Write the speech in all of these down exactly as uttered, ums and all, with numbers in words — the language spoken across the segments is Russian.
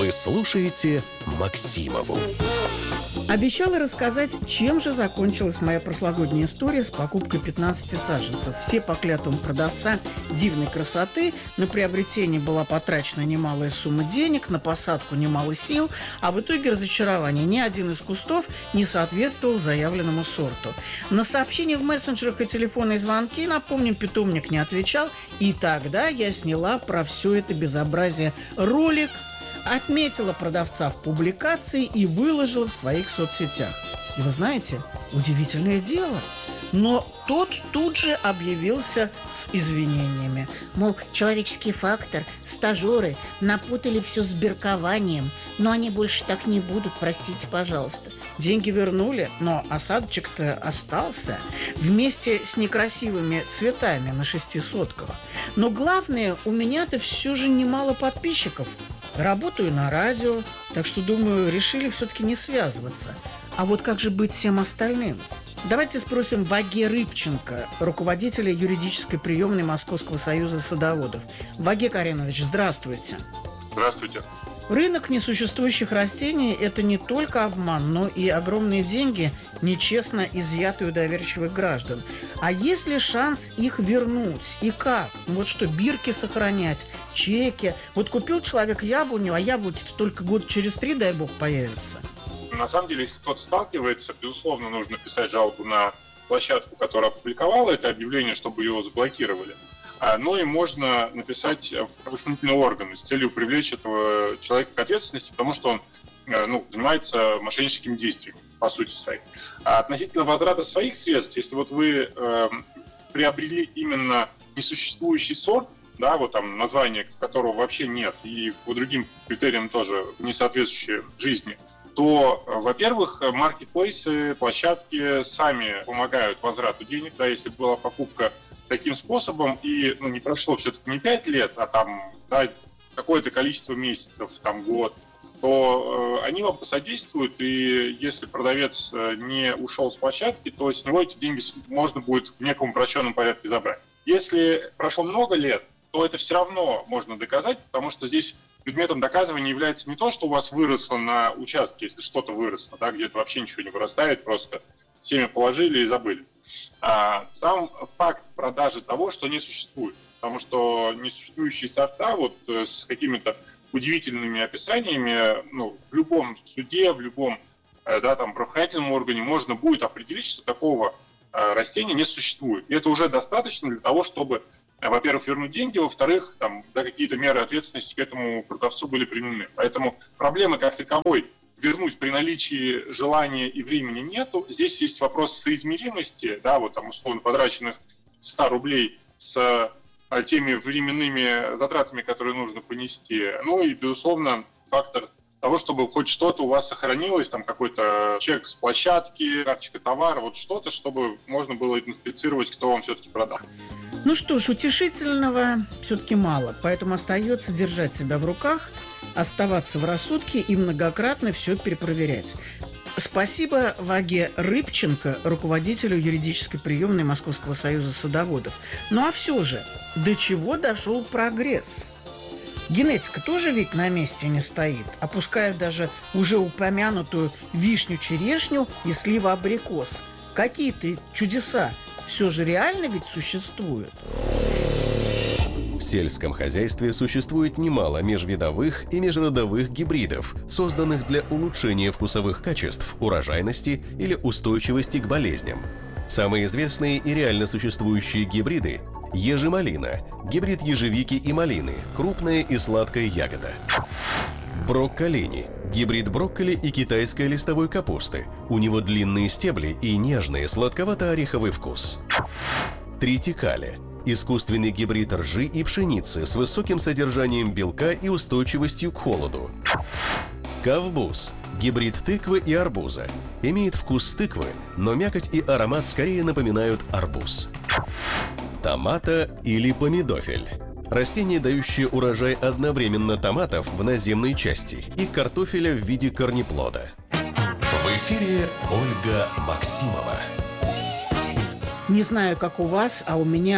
Вы слушаете Максимову. Обещала рассказать, чем же закончилась моя прошлогодняя история с покупкой пятнадцати саженцев. Все по клятвам продавца дивной красоты. На приобретение была потрачена немалая сумма денег, на посадку немало сил, а в итоге разочарование. Ни один из кустов не соответствовал заявленному сорту. На сообщения в мессенджерах и телефонные звонки, напомним, питомник не отвечал. И тогда я сняла про все это безобразие ролик, отметила продавца в публикации и выложила в своих соцсетях. И вы знаете, удивительное дело, но тот тут же объявился с извинениями. Мол, человеческий фактор, стажеры напутали все с биркованием, но они больше так не будут, простите, пожалуйста. Деньги вернули, но осадочек-то остался вместе с некрасивыми цветами на шести сотках. Но главное, у меня-то все же немало подписчиков. Работаю на радио, так что, думаю, решили все-таки не связываться. А вот как же быть всем остальным? Давайте спросим Ваге Рыбченко, руководителя юридической приемной Московского союза садоводов. Ваге Каренович, здравствуйте. Здравствуйте. Рынок несуществующих растений – это не только обман, но и огромные деньги, нечестно изъятые у доверчивых граждан. А есть ли шанс их вернуть? И как? Ну вот что, бирки сохранять, чеки? Вот купил человек яблоню, а яблоки-то только год через три, дай бог, появятся. На самом деле, если кто-то сталкивается, безусловно, нужно писать жалобу на площадку, которая опубликовала это объявление, чтобы его заблокировали. Но и можно написать в правоохранительные органы с целью привлечь этого человека к ответственности, потому что он ну, занимается мошенническими действиями, по сути своей. А относительно возврата своих средств, если вот вы э, приобрели именно несуществующий сорт, да, вот там название которого вообще нет, и по другим критериям тоже не соответствующие жизни, то, во-первых, маркетплейсы, площадки сами помогают возврату денег, да, если была покупка таким способом, и ну, не прошло все-таки не пять лет, а там да, какое-то количество месяцев, там год, то э, они вам посодействуют, и если продавец э, не ушел с площадки, то с него эти деньги можно будет в неком упрощенном порядке забрать. Если прошло много лет, то это все равно можно доказать, потому что здесь предметом доказывания является не то, что у вас выросло на участке, если что-то выросло, да, где-то вообще ничего не вырастает, просто семя положили и забыли. А сам факт продажи того, что не существует. Потому что несуществующие сорта вот с какими-то удивительными описаниями, ну, в любом суде, в любом да, там, правоохранительном органе можно будет определить, что такого растения не существует. И это уже достаточно для того, чтобы, во-первых, вернуть деньги, во-вторых, там, да, какие-то меры ответственности к этому продавцу были применены. Поэтому проблемы как таковой вернуть при наличии желания и времени нету. Здесь есть вопрос соизмеримости, да, вот там условно потраченных ста рублей с а, теми временными затратами, которые нужно понести. Ну и, безусловно, фактор того, чтобы хоть что-то у вас сохранилось, там какой-то чек с площадки, карточка товара, вот что-то, чтобы можно было идентифицировать, кто вам все-таки продал. Ну что ж, утешительного все-таки мало, поэтому остается держать себя в руках, оставаться в рассудке и многократно все перепроверять. Спасибо Ваге Рыбченко, руководителю юридической приемной Московского союза садоводов. Ну а все же, до чего дошел прогресс? Генетика тоже ведь на месте не стоит, опуская даже уже упомянутую вишню-черешню и слива-абрикос. Какие-то чудеса все же реально ведь существуют. В сельском хозяйстве существует немало межвидовых и межродовых гибридов, созданных для улучшения вкусовых качеств, урожайности или устойчивости к болезням. Самые известные и реально существующие гибриды – ежемалина, гибрид ежевики и малины, крупная и сладкая ягода. Брокколини – гибрид брокколи и китайской листовой капусты. У него длинные стебли и нежный сладковато-ореховый вкус. Тритикале – искусственный гибрид ржи и пшеницы с высоким содержанием белка и устойчивостью к холоду. Ковбус – гибрид тыквы и арбуза. Имеет вкус тыквы, но мякоть и аромат скорее напоминают арбуз. Томата или помидофель. Растение, дающее урожай одновременно томатов в наземной части и картофеля в виде корнеплода. В эфире Ольга Максимова. Не знаю, как у вас, а у меня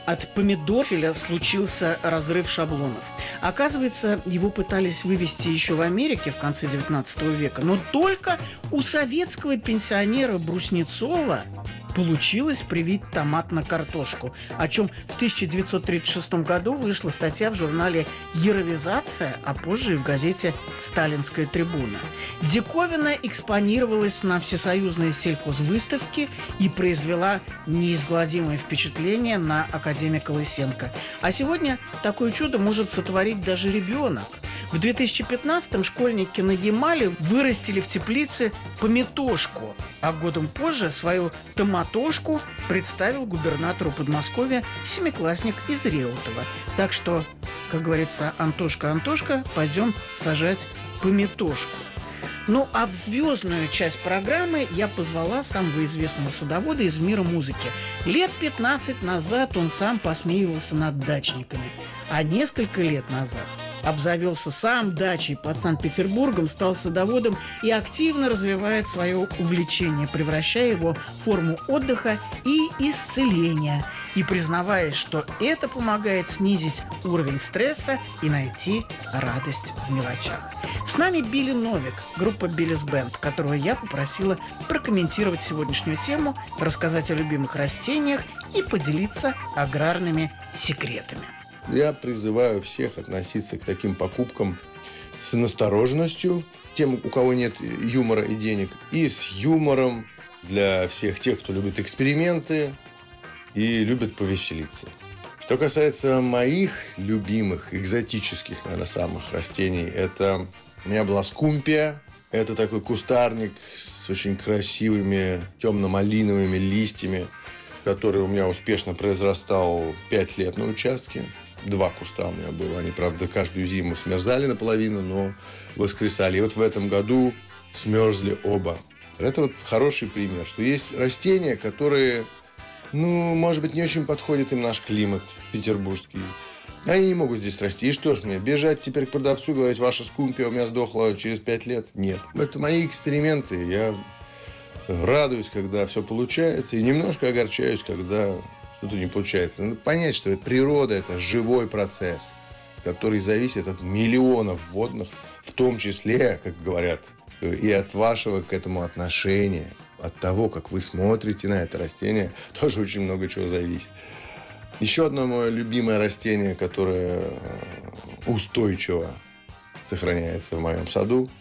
от помидорфиля случился разрыв шаблонов. Оказывается, его пытались вывести еще в Америке в конце девятнадцатого века, но только у советского пенсионера Бруснецова получилось привить томат на картошку, о чем в тысяча девятьсот тридцать шестом году вышла статья в журнале «Яровизация», а позже и в газете «Сталинская трибуна». Диковина экспонировалась на всесоюзной сельхозвыставке и произвела неизгладимое впечатление на академика Лысенко. А сегодня такое чудо может сотворить даже ребенок. В две тысячи пятнадцатом школьники на Ямале вырастили в теплице пометошку, а годом позже свою томатошку представил губернатору Подмосковья семиклассник из Реутова. Так что, как говорится, Антошка, Антошка, пойдем сажать пометошку. Ну, а в звездную часть программы я позвала самого известного садовода из мира музыки. Лет пятнадцать назад он сам посмеивался над дачниками, а несколько лет назад обзавелся сам дачей под Санкт-Петербургом, стал садоводом и активно развивает свое увлечение, превращая его в форму отдыха и исцеления, и признаваясь, что это помогает снизить уровень стресса и найти радость в мелочах. С нами Билли Новик, группа Billys Band, которую я попросила прокомментировать сегодняшнюю тему, рассказать о любимых растениях и поделиться аграрными секретами. Я призываю всех относиться к таким покупкам с настороженностью, тем, у кого нет юмора и денег, и с юмором для всех тех, кто любит эксперименты и любит повеселиться. Что касается моих любимых, экзотических, наверное, самых растений, это у меня была скумпия. Это такой кустарник с очень красивыми темно-малиновыми листьями, который у меня успешно произрастал пять лет на участке. Два куста у меня было. Они, правда, каждую зиму смерзали наполовину, но воскресали. И вот в этом году смерзли оба. Это вот хороший пример, что есть растения, которые, ну, может быть, не очень подходит им наш климат петербургский. Они не могут здесь расти. И что ж мне, бежать теперь к продавцу и говорить, ваша скумпия у меня сдохла через пять лет? Нет. Это мои эксперименты. Я радуюсь, когда все получается, и немножко огорчаюсь, когда что-то не получается. Надо понять, что природа – это живой процесс, который зависит от миллионов водных, в том числе, как говорят, и от вашего к этому отношения, от того, как вы смотрите на это растение, тоже очень много чего зависит. Еще одно мое любимое растение, которое устойчиво сохраняется в моем саду,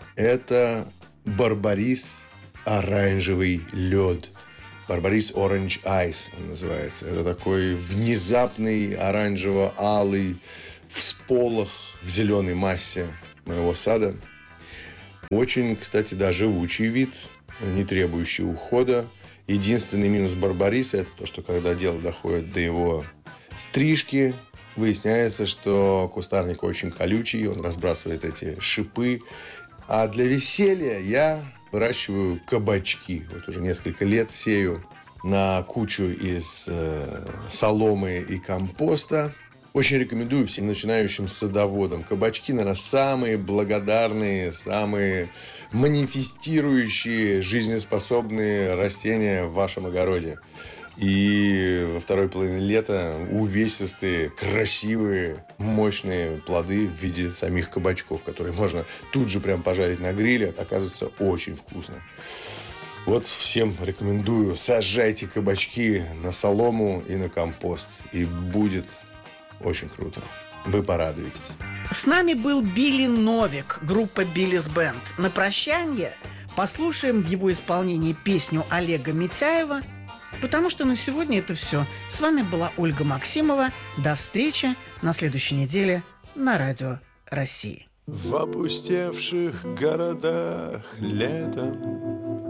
это барбарис оранжевый лед. Барбарис Orange Ice он называется. Это такой внезапный оранжево-алый всполох в зеленой массе моего сада. Очень, кстати, да, живучий вид, не требующий ухода. Единственный минус барбариса – это то, что когда дело доходит до его стрижки, выясняется, что кустарник очень колючий, он разбрасывает эти шипы. А для веселья я выращиваю кабачки. Вот уже несколько лет сею на кучу из э, соломы и компоста. Очень рекомендую всем начинающим садоводам. Кабачки, наверное, самые благодарные, самые манифестирующие, жизнеспособные растения в вашем огороде. И во второй половине лета увесистые, красивые, мощные плоды в виде самих кабачков, которые можно тут же прям пожарить на гриле. Оказывается, очень вкусно. Вот всем рекомендую. Сажайте кабачки на солому и на компост. И будет очень круто. Вы порадуетесь. С нами был Билли Новик, группа Billys Band. На прощание послушаем в его исполнении песню Олега Митяева, потому что на сегодня это все. С вами была Ольга Максимова. До встречи на следующей неделе на Радио России. В опустевших городах летом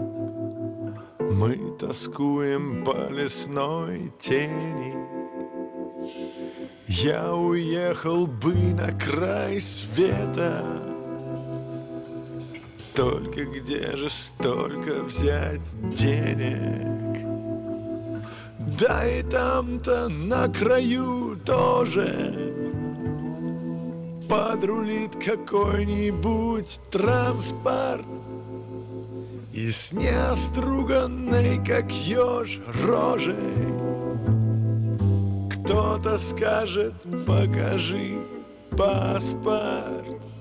мы тоскуем по лесной тени. Я уехал бы на край света, только где же столько взять денег? Да и там-то на краю тоже подрулит какой-нибудь транспорт, и с неоструганной, как еж, рожей кто-то скажет: покажи паспорт.